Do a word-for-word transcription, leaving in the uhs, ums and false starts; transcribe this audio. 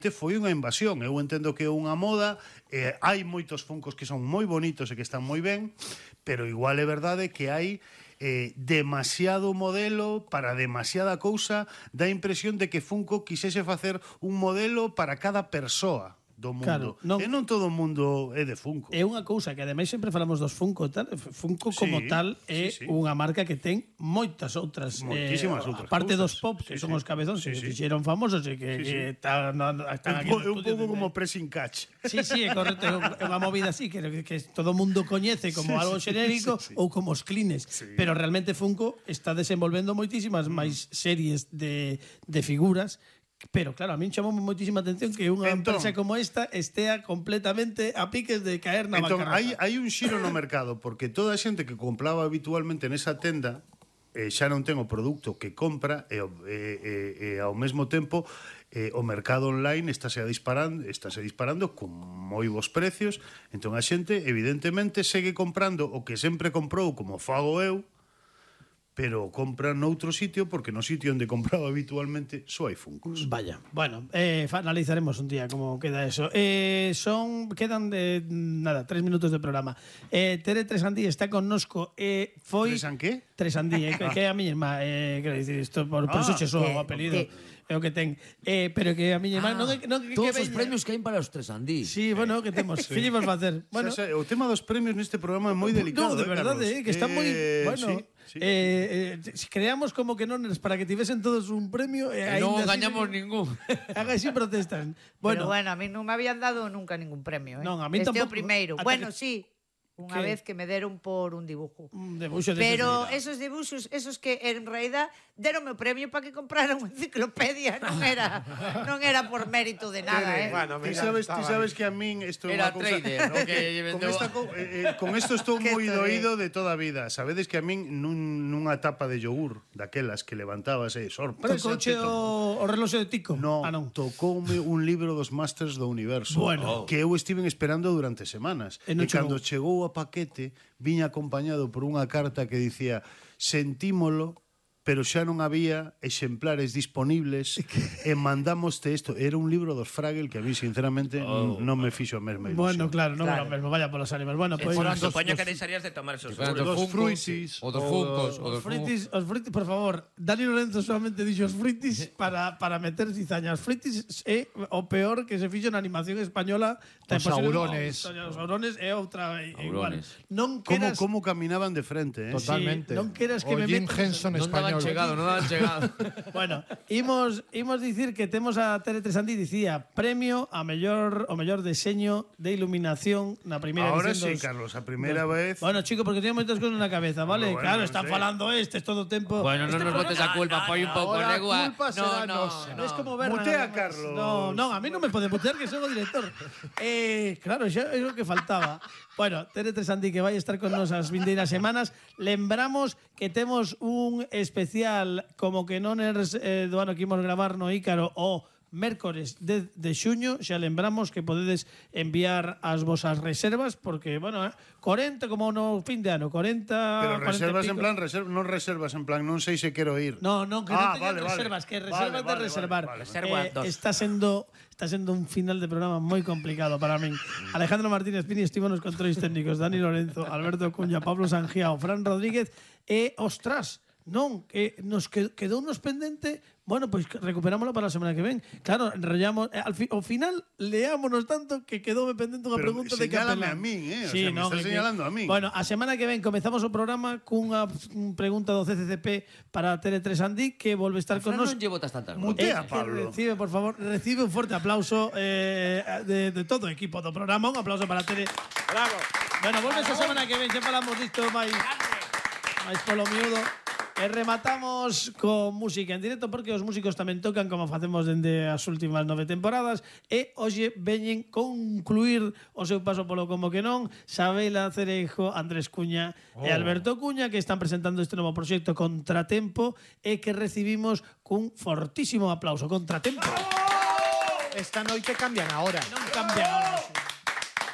foi unha invasión. Eu entendo que é unha moda, eh, hai moitos Funkos que son moi bonitos e que están moi ben, pero igual é verdade que hai eh, demasiado modelo para demasiada cousa. Dá a impresión de que Funko quixese facer un modelo para cada persoa do mundo. Claro, non, e non todo o mundo é de Funko. É unha cousa que ademais sempre falamos dos Funko tal, Funko como sí, tal é sí, sí. unha marca que ten moitas outras, moitísimas eh, outras aparte cousas. dos pop que Sí, son sí. os cabezóns Sí, que sí. fixeron famosos e que, Sí, sí. que están, no, están aquí É no un estudio pouco como de- pressing catch. Sí, sí, é correcto, é unha movida así que, que todo o mundo coñece como Sí, algo sí, xenérico sí, sí. ou como os clines, Sí. pero realmente Funko está desenvolvendo moitísimas Mm. máis series de, de figuras. Pero claro, a min chamou moitísima atención que unha Entón, empresa como esta estea completamente a piques de caer na Entón, bancarrota. hai, hai un xiro no mercado, porque toda a xente que compraba habitualmente nesa tenda eh, xa non ten o produto que compra e, e, e, e ao mesmo tempo eh, o mercado online estáse a disparando, estáse disparando con moi bons precios. Entón a xente evidentemente segue comprando o que sempre comprou, como fago eu, pero compra noutro sitio porque no sitio onde compraba habitualmente só hai Funkos. Vaya, bueno, eh, analizaremos un día como queda eso. Eh, son, quedan de, nada, tres minutos de programa. Eh, Tere Tresandí está connosco. Eh, foi Tresan que? Tresandí, eh, que, que é a miña irmá, eh, quero dicir isto por, por Ah, iso che soa o que- apelido. que- É o que ten. Eh, pero que a miña irmá non, é- non, que, Todos que os veña. premios que hai para os Tresandí. Sí, bueno, que temos. Sí. Filipas facer. Bueno, Bueno, o tema dos premios neste programa é moi delicado. no, de eh, verdade, Carlos? eh, que está moi, Eh, bueno, sí, sí. eh, eh, si creamos como que non para que tivesen todos un premio e E non aínda así- gañamos ningún. Haga así protestan. Bueno, Bueno, bueno, a mí non me habían dado nunca ningún premio, eh? Non, a mí este é o tampouco. primeiro. Ata Bueno, que- sí, unha ¿Qué? vez que me deron por un dibujo. un debuxo de Pero esos, esos dibuxos, esos que en realidad deronme o premio para que comprara unha enciclopedia, non era non era por mérito de nada, eh. Bueno, Ti mira, sabes, ti estaba sabes que a min isto é Era unha cousa- trader, ¿no? Que con vendeu- esta co- eh, eh, con isto estou Que moi te doído de toda a vida. Sabedes que a min nun, nunha tapa de yogur daquelas que levantabas, eh, sorpresa. Tocouche te tomo. o, o reloxo de Tico. No, Ah, non. tocoume un libro dos Masters do Universo Bueno. que eu estive esperando durante semanas. E non E cando chegou a paquete, viña acompañado por unha carta que dicía: sentímolo, pero xa non había exemplares disponibles e mandamoste isto. Era un libro dos Fraggle que a mí, sinceramente, oh. non me fixo a mesma Bueno, ilusión. claro, non Claro. claro. mesmo, vaya polos ánimos. Bueno, Eh, pois por- pues, supoño que deixarías de tomar esos Fueran seguros. dos Dos Funkos, fruitis, o dos o Funkos, o os dos fritis, os fritis, por favor, Dani Lorenzo solamente dixo os fritis para, para meter cizaña. Os fritis é o peor que se fixo na animación española. Os saurones. Os saurones é outra igual. Saurones. Non Como, queras como caminaban de frente, eh? Totalmente. Sí, non queras que o me Jim metas- Henson Non daban español. chegado, non daban chegado. Bueno, imos imos dicir que temos a Tere Tresandí dicía premio a mellor o mellor deseño de iluminación na primeira Ahora edición sí, dos, Carlos, a primeira dos- vez. Bueno, chico, porque teño moitas cousas na cabeza, vale? Bueno, claro, non está sei. falando este, es todo o tempo. Bueno, non Este nos botes a culpa, foi un pouco Ahora a regua. culpa será No, no, nosa. No es como ver Mutea, nada más. Carlos. No, no, a mí non me pode mutear que son o director. Eh, claro, xa é o que faltaba. Bueno, Tere Tresandí que vai estar con nos as vindeiras semanas. Lembramos que temos un especial como que non é eh, do ano que imos gravar no Ícaro o mércores de, de xuño, xa lembramos que podedes enviar as vosas reservas porque, bueno, eh, corenta como no fin de ano, corenta... Pero cuarenta reservas e en pico. plan, reserv, non reservas en plan, non sei se quero ir. No, no, que Ah, non teñan vale, vale. reservas, que Vale, reservas de vale, reservar. vale, vale. Reserva Eh, dos. está sendo está sendo un final de programa moi complicado para min. Alejandro Martínez Pini estivo nos controles técnicos, Dani Lorenzo, Alberto Cuña, Pablo Sangiao, Fran Rodríguez e ostras, non, que nos quedou nos pendente. Bueno, pois pues recuperámoslo para a semana que ven. Claro, enrollamos eh, al fi, ao final leámonos tanto que quedoume pendente unha Pero pregunta de señálame Capelán. a min, eh, o Sí, sea, me non, estás é que- señalando a min. Bueno, a semana que ven comezamos o programa cunha mm, pregunta do C C C P para Tere Tresandí que volve a estar con Fran nos. non lle botas tantas Mutea, Eh, que Pablo. Recibe, por favor, recibe un forte aplauso eh, de, de todo o equipo do programa. Un aplauso para Tere. Bravo. Bueno, volve esa semana que ven, xa falamos disto máis máis polo miúdo. E rematamos con música en directo porque os músicos tamén tocan como facemos dende as últimas nove temporadas e hoxe veñen concluir o seu paso polo Como que non Sabela Cereijo, Andrés Cuña oh. e Alberto Cuña que están presentando este novo proxecto Contratempo e que recibimos cun fortísimo aplauso. Contratempo. Esta noite cambian ahora. Non cambia ahora.